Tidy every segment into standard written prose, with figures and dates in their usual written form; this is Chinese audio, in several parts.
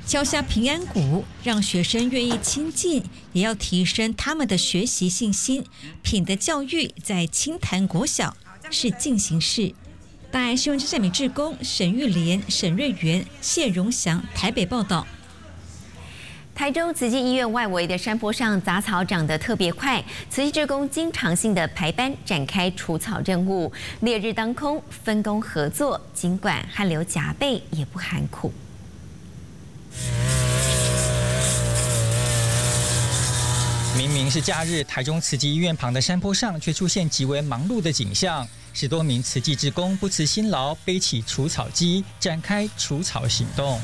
敲下平安鼓，让学生愿意亲近，也要提升他们的学习信心。品德教育在清潭国小是进行式。大爱新闻真善美志工沈玉莲、沈瑞元、谢荣祥台北报道。 台中慈济医院外围的山坡上杂草长得特别快，慈济志工经常性的排班展开除草任务，烈日当空，分工合作，尽管汗流浃背，也不含苦。 明明是假日，台中慈济医院旁的山坡上却出现极为忙碌的景象。10多名慈济志工不辞辛劳，背起除草机，展开除草行动。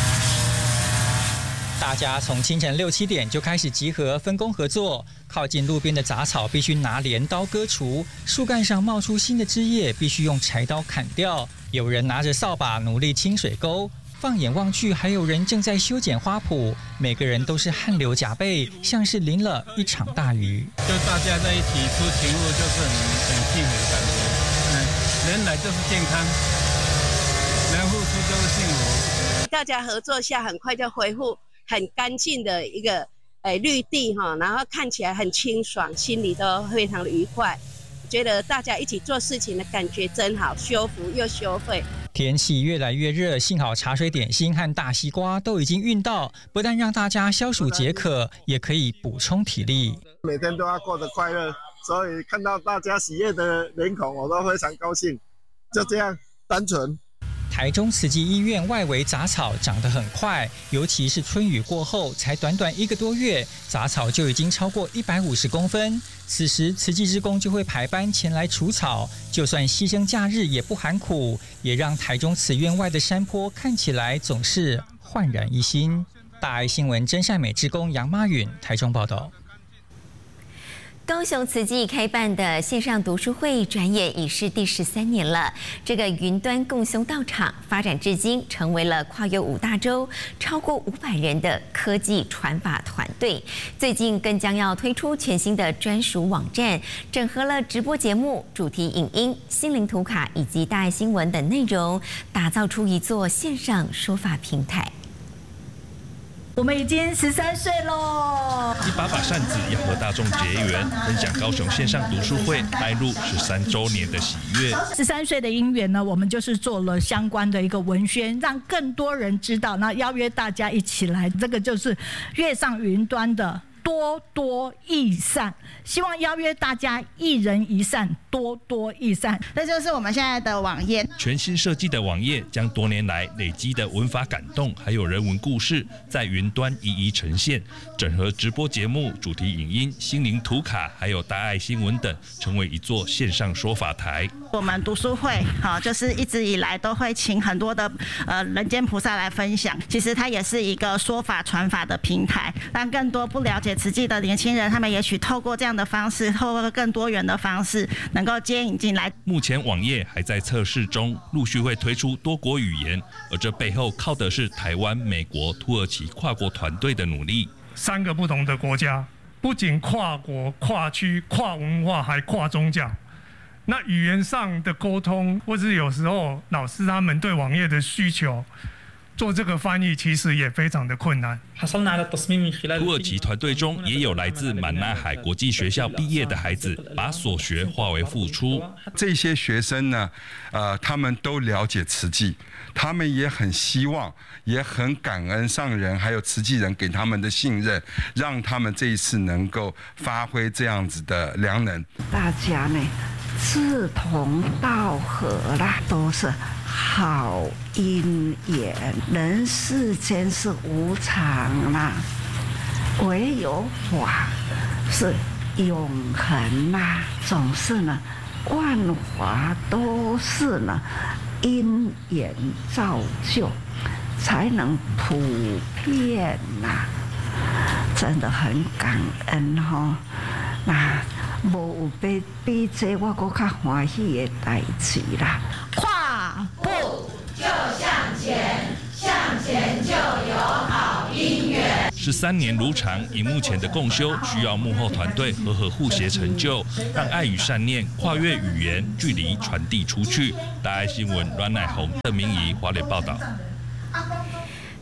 大家从清晨6、7点就开始集合，分工合作。靠近路边的杂草必须拿镰刀割除，树干上冒出新的枝叶必须用柴刀砍掉。有人拿着扫把努力清水沟，放眼望去，还有人正在修剪花圃。每个人都是汗流浃背，像是淋了一场大雨。 就大家在一起出勤务，就是很幸福的感觉。人来就是健康，人付出就是幸福。 大家合作下，很快就恢复很干净的一个绿地哈，然后看起来很清爽，心里都非常的愉快。觉得大家一起做事情的感觉真好，修福又修慧。 天气越来越热，幸好茶水点心和大西瓜都已经运到，不但让大家消暑解渴，也可以补充体力。 每天都要过得快乐，所以看到大家喜悦的脸孔，我都非常高兴。就这样，单纯。 台中慈济医院外围杂草长得很快，尤其是春雨过后，才短短1个多月，杂草就已经超过150公分。此时慈济志工就会排班前来除草，就算牺牲假日也不含苦，也让台中慈院外的山坡看起来总是焕然一新。大爱新闻真善美志工杨妈允台中报道。 高雄慈济开办的线上读书会，转眼已是第13年了。这个云端共修道场发展至今，成为了跨越5大洲、超过500人的科技传法团队。最近更将要推出全新的专属网站，整合了直播节目、主题影音、心灵图卡以及大爱新闻等内容，打造出一座线上说法平台。 我们已经13岁喽！ 一把扇子要和大众结缘，分享高雄线上读书会迈入13周年的喜悦。 13岁的因缘呢，我们就是做了相关的一个文宣，让更多人知道，那邀约大家一起来，这个就是跃上云端的多多益善，希望邀约大家一人一善，多多益善。 这就是我们现在的网页， 全新设计的网页将多年来累积的文法感动，还有人文故事，在云端一一呈现，整合直播节目、主题影音、心灵图卡，还有大爱新闻等，成为一座线上说法台。 我们读书会，就是一直以来都会请很多的人间菩萨来分享。其实它也是一个说法传法的平台，让更多不了解慈济的年轻人，他们也许透过这样的方式，透过更多元的方式，能够接引进来。 目前网页还在测试中，陆续会推出多国语言，而这背后靠的是台湾、美国、土耳其跨国团队的努力。 3个不同的国家，不仅跨国、跨区、跨文化，还跨宗教。那语言上的沟通，或是有时候老师他们对网页的需求，做这个翻译其实也非常的困难。 土耳其团队中也有来自满纳海国际学校毕业的孩子，把所学化为付出。 这些学生呢，他们都了解慈济，他们也很希望，也很感恩上人还有慈济人给他们的信任，让他们这一次能够发挥这样子的良能。 大家呢，志同道合啦，都是好因缘。人世间是无常啦，唯有法是永恒啦。总是呢，万法都是呢因缘造就，才能普遍啦。真的很感恩哈。那无有比这我更较欢喜的代志啦。 跨步就向前，向前就有好姻缘。 13年如常，荧幕前的共修需要幕后团队和互协成就，让爱与善念跨越语言距离传递出去。大爱新闻阮乃红、邓明仪华联报道。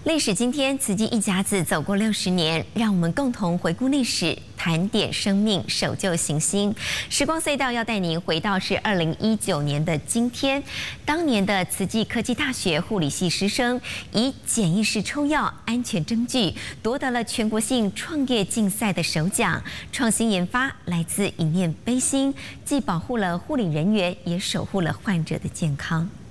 历史今天，慈济一甲子走过60年，让我们共同回顾历史，盘点生命，守旧行新。时光隧道要带您回到是2019年的今天，当年的慈济科技大学护理系师生以简易式抽药安全针具夺得了全国性创业竞赛的首奖。创新研发来自一念悲心，既保护了护理人员，也守护了患者的健康。